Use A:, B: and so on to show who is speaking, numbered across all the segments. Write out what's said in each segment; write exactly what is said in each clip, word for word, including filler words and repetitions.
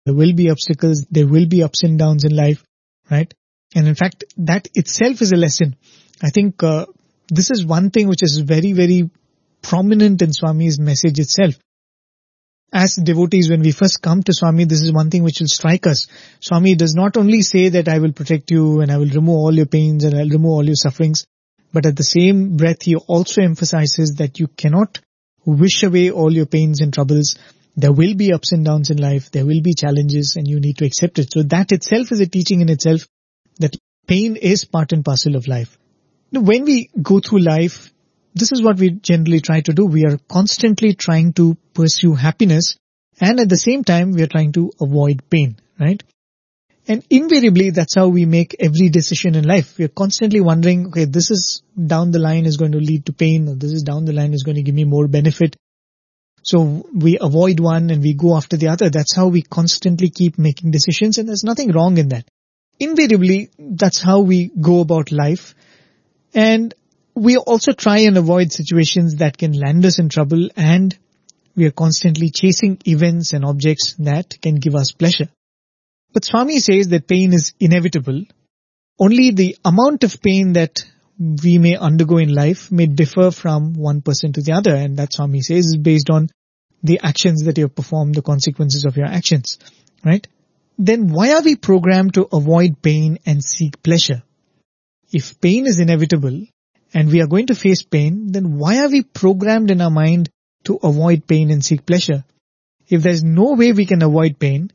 A: There will be obstacles, there will be ups and downs in life, right? And in fact, that itself is a lesson. I think uh, this is one thing which is very, very prominent in Swami's message itself. As devotees, when we first come to Swami, this is one thing which will strike us. Swami does not only say that I will protect you and I will remove all your pains and I will remove all your sufferings, but at the same breath, he also emphasizes that you cannot wish away all your pains and troubles. There will be ups and downs in life. There will be challenges and you need to accept it. So that itself is a teaching in itself, that pain is part and parcel of life. Now, when we go through life, this is what we generally try to do. We are constantly trying to pursue happiness, and at the same time we are trying to avoid pain, right? And invariably that's how we make every decision in life. We are constantly wondering, okay, this is down the line is going to lead to pain, or this is down the line is going to give me more benefit. So we avoid one and we go after the other. That's how we constantly keep making decisions, and there's nothing wrong in that. Invariably, that's how we go about life. And we also try and avoid situations that can land us in trouble, and we are constantly chasing events and objects that can give us pleasure. But Swami says that pain is inevitable. Only the amount of pain that we may undergo in life may differ from one person to the other, and that Swami says is based on the actions that you have performed, the consequences of your actions, right? Then why are we programmed to avoid pain and seek pleasure? If pain is inevitable, and we are going to face pain, then why are we programmed in our mind to avoid pain and seek pleasure? If there is no way we can avoid pain,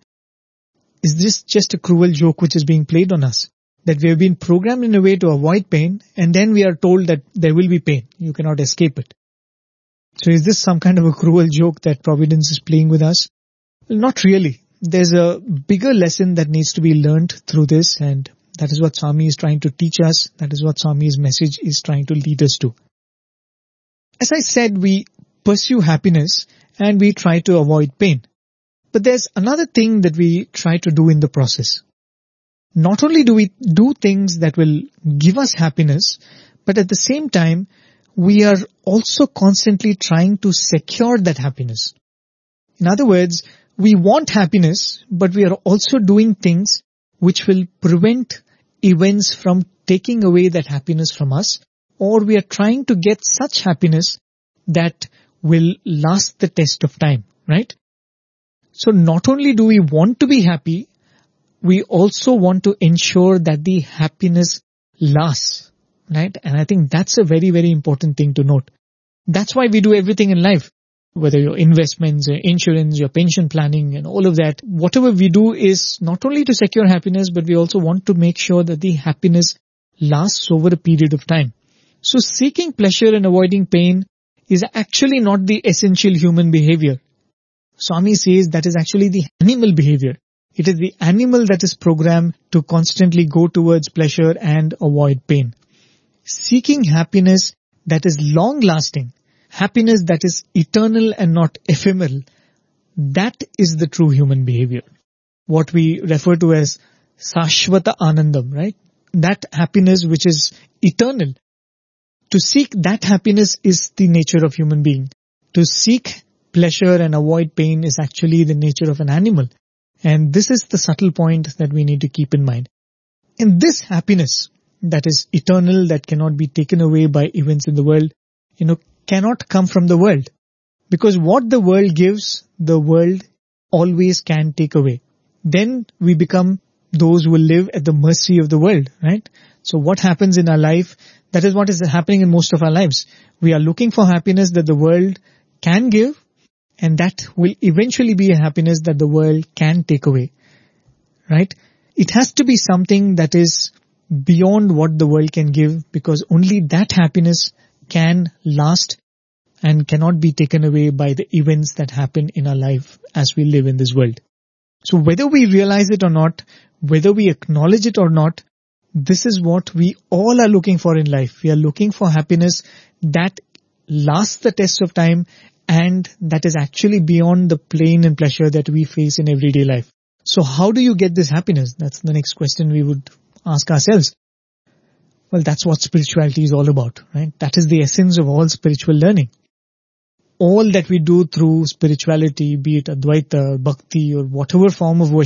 A: is this just a cruel joke which is being played on us? That we have been programmed in a way to avoid pain, and then we are told that there will be pain. You cannot escape it. So is this some kind of a cruel joke that Providence is playing with us? Well, not really. There's a bigger lesson that needs to be learned through this, and that is what Swami is trying to teach us. That is what Swami's message is trying to lead us to. As I said, we pursue happiness and we try to avoid pain. But there's another thing that we try to do in the process. Not only do we do things that will give us happiness, but at the same time, we are also constantly trying to secure that happiness. In other words, we want happiness, but we are also doing things which will prevent events from taking away that happiness from us, or we are trying to get such happiness that will last the test of time, right? So not only do we want to be happy, we also want to ensure that the happiness lasts, right? And I think that's a very, very important thing to note. That's why we do everything in life. Whether your investments, your insurance, your pension planning and all of that, whatever we do is not only to secure happiness, but we also want to make sure that the happiness lasts over a period of time. So seeking pleasure and avoiding pain is actually not the essential human behavior. Swami says that is actually the animal behavior. It is the animal that is programmed to constantly go towards pleasure and avoid pain. Seeking happiness that is long-lasting, happiness that is eternal and not ephemeral, that is the true human behavior. What we refer to as Sashvata Anandam, right? That happiness which is eternal. To seek that happiness is the nature of human being. To seek pleasure and avoid pain is actually the nature of an animal. And this is the subtle point that we need to keep in mind. And this happiness that is eternal, that cannot be taken away by events in the world, you know, cannot come from the world. Because what the world gives, the world always can take away. Then we become those who will live at the mercy of the world, right? So what happens in our life, that is what is happening in most of our lives. We are looking for happiness that the world can give, and that will eventually be a happiness that the world can take away, right? It has to be something that is beyond what the world can give, because only that happiness can last and cannot be taken away by the events that happen in our life as we live in this world. So whether we realize it or not, whether we acknowledge it or not, this is what we all are looking for in life. We are looking for happiness that lasts the test of time and that is actually beyond the pain and pleasure that we face in everyday life. So how do you get this happiness? That's the next question we would ask ourselves. Well, that's what spirituality is all about, right? That is the essence of all spiritual learning. all that we do through spirituality, be it Advaita, Bhakti or whatever form of worship